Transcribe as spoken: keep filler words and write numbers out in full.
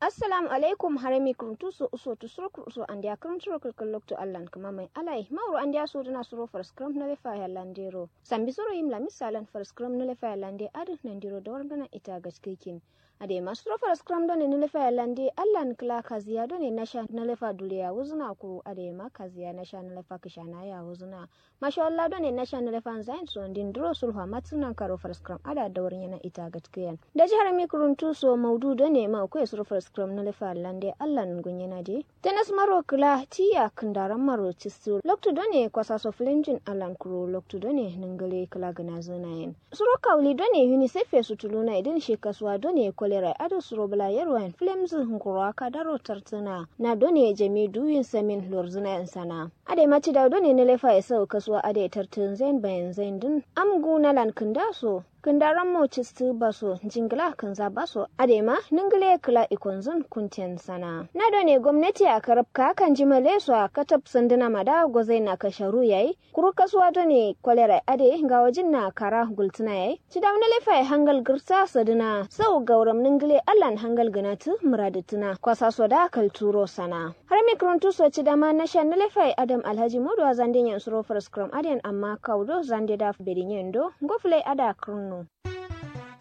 Assalamu alaikum harami kuntu so uso to suro so andi akrum turo kulkul lokto allan kuma mai alai mauro andi aso dana suro for scrum na lefa ya landero sambi suro yimla misalan for scrum na lefa ya lande adin nandiro da wargana ita gaskikin ade masuro for scrum don ne lefa ya lande allan kla kaziya don ne nasha na lefa duliya wuzuna ku ade ma kaziya nasha na lefa kishana ya wuzuna masha Allah don ne nasha na lefa zain so ndin dro sulha matsunan karo for scrum ada da warnya na ita gaskiyan da jihar mikruntu so maudu don ne ma ku suro for scrum na lefa lande allan gunye na je tenas maro kla tiya kandaran maro tistu lokto done kwasa so flinjin allan kuro lokto done ningale kla gana zonayen suro kawli done unicef su tuluna idin she kaswa done kolera ado suro bla yarwan flames ngura ka daro tartuna na done jami duyin samin lorzuna insana ade maci da done ne lefa isa kaswa ade tartun zain bayan zain din amgu na lan kandaso kandaran mo cistu baso jingla kanza baso adema ningile kala ikonzun kunten sana na done gwamnati a karabka kan jimale su a katab sanduna mada gozai na kasharu yayi kuru kasuwa done kolera ade ga wajin na kara gultuna yayi ci da wani lefa hangal girsa saduna sau gauram ningile allan hangal ganatu muradutuna kwasa so da kalturo sana har mikrontu so ci da ma na shan lefa adam alhaji modu zande yan suro for scrum adian amma kaudo zande da bedin yendo gofle ada krunu